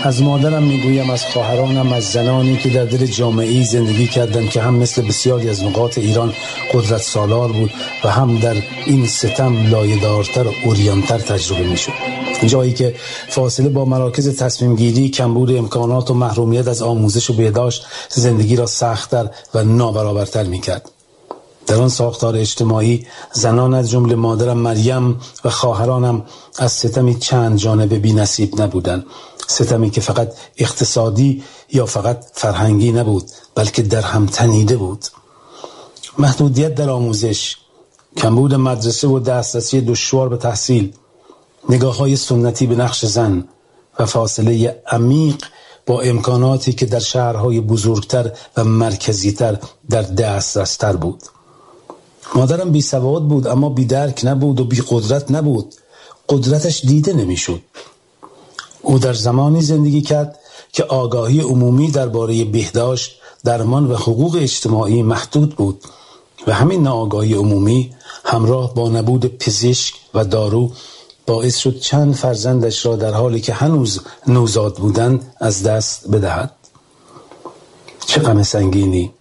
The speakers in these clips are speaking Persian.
از مادرم میگویم، از خواهرانم، از زنانی که در دل جامعه‌ای زندگی کردند که هم مثل بسیاری از نقاط ایران قدرت سالار بود و هم در این ستم لایه‌دارتر و عریان‌تر تجربه میشد. جایی که فاصله با مراکز تصمیم گیری، کمبود امکانات و محرومیت از آموزش و بهداشت زندگی را سخت‌تر و نابرابرتر میکرد. در آن ساختار اجتماعی زنان از جمله مادرم مریم و خواهرانم از ستمی چند جانبه بی نصیب نبودند. ستمی که فقط اقتصادی یا فقط فرهنگی نبود، بلکه در هم تنیده بود. محدودیت در آموزش، کمبود مدرسه و دسترسی دشوار به تحصیل، نگاه‌های سنتی به نقش زن و فاصله عمیق با امکاناتی که در شهرهای بزرگتر و مرکزیتر در دسترستر بود. مادرم بی سواد بود، اما بی درک نبود و بی قدرت نبود. قدرتش دیده نمیشد. او در زمانی زندگی کرد که آگاهی عمومی درباره بهداشت، درمان و حقوق اجتماعی محدود بود و همین ناآگاهی عمومی همراه با نبود پزشک و دارو باعث شد چند فرزندش را در حالی که هنوز نوزاد بودند از دست بدهد. چه غم سنگینی،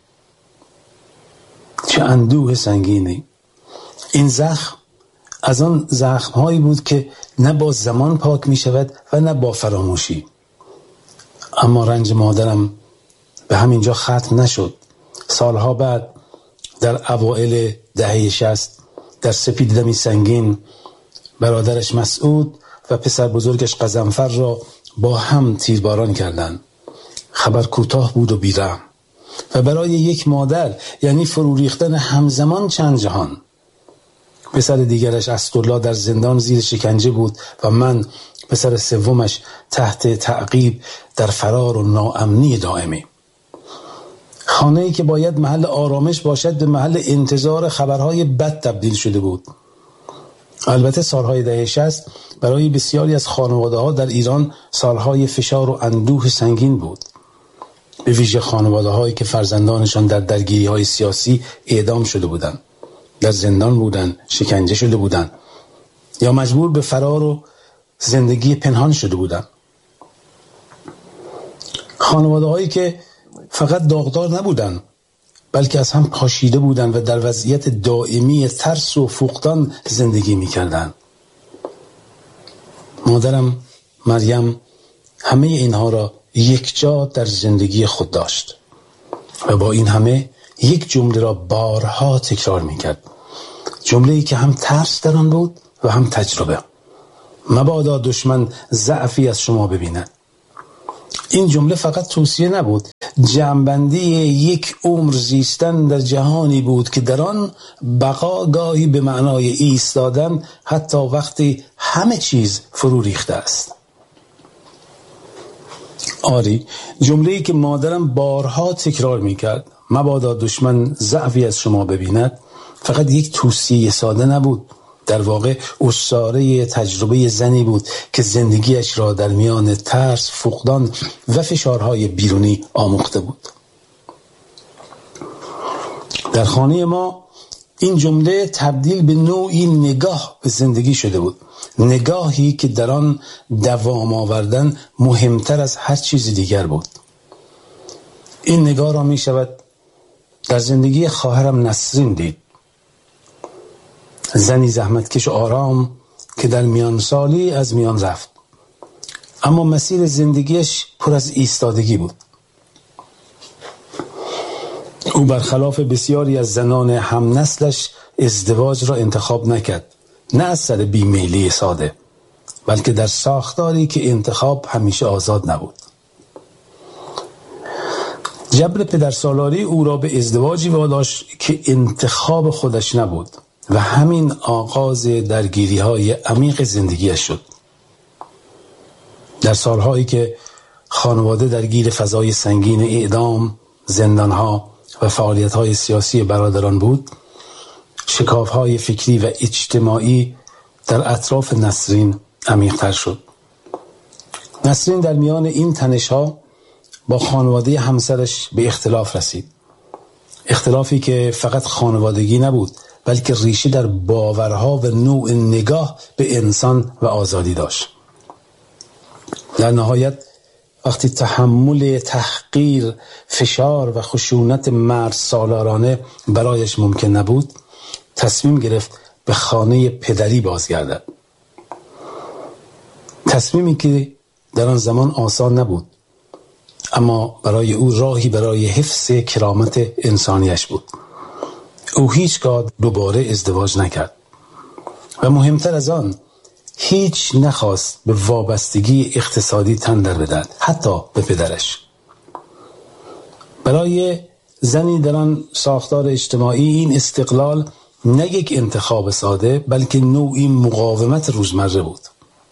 چه اندوه سنگینی. این زخم از آن زخم‌هایی بود که نه با زمان پاک می شود و نه با فراموشی. اما رنج مادرم به همینجا ختم نشد. سالها بعد در اوائل دهه 60 در سپیددمی سنگین برادرش مسعود و پسر بزرگش غضنفر را با هم تیرباران کردند. خبر کوتاه بود و بی‌رحم و برای یک مادر یعنی فرو ریختن همزمان چند جهان. پسر دیگرش اسدالله در زندان زیر شکنجه بود و من پسر سومش تحت تعقیب در فرار و ناامنی دائمی. خانه‌ای که باید محل آرامش باشد به محل انتظار خبرهای بد تبدیل شده بود. البته سالهای دهه 60 برای بسیاری از خانواده‌ها در ایران سالهای فشار و اندوه سنگین بود. به ویژه خانواده‌هایی که فرزندانشان در درگیری‌های سیاسی اعدام شده بودند، در زندان بودند، شکنجه شده بودند یا مجبور به فرار و زندگی پنهان شده بودند. خانواده‌هایی که فقط داغدار نبودند، بلکه از هم پاشیده بودند و در وضعیت دائمی ترس و فقدان زندگی می‌کردند. مادرم مریم همه اینها را یک جا در زندگی خود داشت و با این همه یک جمله را بارها تکرار می‌کرد. جمله‌ای که هم ترس در آن بود و هم تجربه. مبادا دشمن ضعفی از شما ببیند. این جمله فقط توصیه نبود، جمع‌بندی یک عمر زیستن در جهانی بود که در آن بقا گاهی به معنای ایستادن حتی وقتی همه چیز فرو ریخته است. آری، جمله‌ای که مادرم بارها تکرار می‌کرد، مبادا دشمن ضعفی از شما ببیند، فقط یک توصیه ساده نبود. در واقع اسطوره تجربه زنی بود که زندگیش را در میان ترس، فقدان و فشارهای بیرونی آموخته بود. در خانه ما این جمله تبدیل به نوعی نگاه به زندگی شده بود. نگاهی که در آن دوام آوردن مهمتر از هر چیز دیگر بود. این نگاه را می شود در زندگی خواهرم نسرین دید. زنی زحمتکش و آرام که در میان سالی از میان رفت، اما مسیر زندگیش پر از ایستادگی بود. او برخلاف بسیاری از زنان هم نسلش ازدواج را انتخاب نکرد، نه از سر بیمیلی ساده، بلکه در ساختاری که انتخاب همیشه آزاد نبود. جبر پدرسالاری او را به ازدواجی واداشت که انتخاب خودش نبود و همین آغاز درگیری‌های عمیق زندگیش شد. در سالهایی که خانواده درگیر فضای سنگین اعدام، زندانها و فعالیت‌های سیاسی برادران بود، شکاف‌های فکری و اجتماعی در اطراف نسرین عمیق‌تر شد. نسرین در میان این تنش‌ها با خانواده همسرش به اختلاف رسید. اختلافی که فقط خانوادگی نبود، بلکه ریشه در باورها و نوع نگاه به انسان و آزادی داشت. در نهایت وقتی تحمل تحقیر، فشار و خشونت مرد سالارانه برایش ممکن نبود، تصمیم گرفت به خانه پدری بازگردد. تصمیمی که در آن زمان آسان نبود، اما برای او راهی برای حفظ کرامت انسانیش بود. او هیچگاه دوباره ازدواج نکرد و مهمتر از آن هیچ نخواست به وابستگی اقتصادی تن در بدهد، حتی به پدرش. برای زنی در آن ساختار اجتماعی این استقلال نه یک انتخاب ساده، بلکه نوعی مقاومت روزمره بود.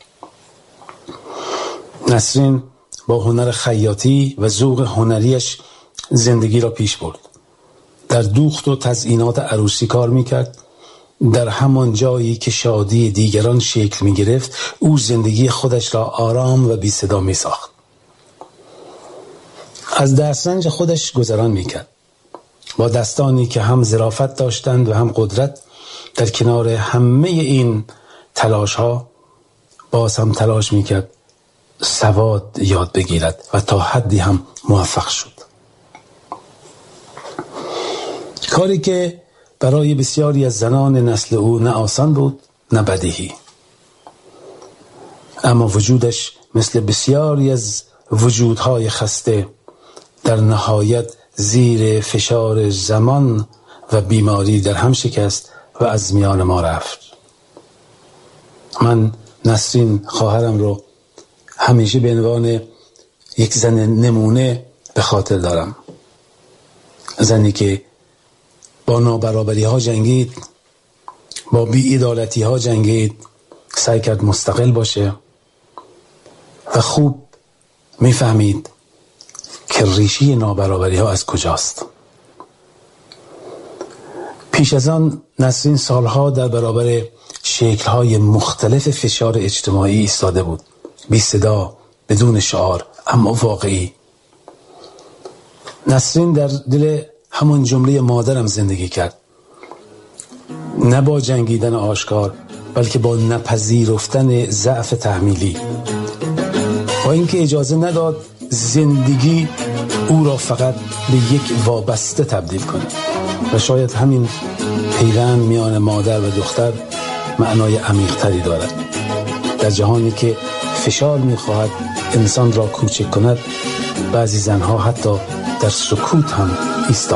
نسرین با هنر خیاطی و ذوق هنریش زندگی را پیش برد. در دوخت و تزیینات عروسی کار میکرد. در همان جایی که شادی دیگران شکل می گرفت، او زندگی خودش را آرام و بی صدا می ساخت. از دسترنج خودش گذران می کرد. با دستانی که هم ظرافت داشتند و هم قدرت، در کنار همه این تلاش ها باز هم تلاش می کرد سواد یاد بگیرد و تا حدی هم موفق شد. کاری که برای بسیاری از زنان نسل او نه آسان بود نه بدیهی، اما وجودش مثل بسیاری از وجودهای خسته در نهایت زیر فشار زمان و بیماری در هم شکست و از میان ما رفت. من نسرین خواهرم رو همیشه به عنوان یک زن نمونه به خاطر دارم. زنی که با نابرابری ها جنگید، با بی‌عدالتی ها جنگید، سعی کرد مستقل باشه و خوب میفهمید که ریشه نابرابری ها از کجاست. پیش از آن نسرین سالها در برابر شکل‌های مختلف فشار اجتماعی ایستاده بود، بی صدا، بدون شعار، اما واقعی. نسرین در دل همون جمله مادرم زندگی کرد، نه با جنگیدن آشکار، بلکه با نپذیرفتن ضعف تحمیلی، با اینکه اجازه نداد زندگی او را فقط به یک وابسته تبدیل کنه. و شاید همین پیوند میان مادر و دختر معنای عمیق‌تری دارد. در جهانی که فشار می‌خواهد انسان را کوچک کند، بعضی زنها حتی در سکوت هم ایستادند.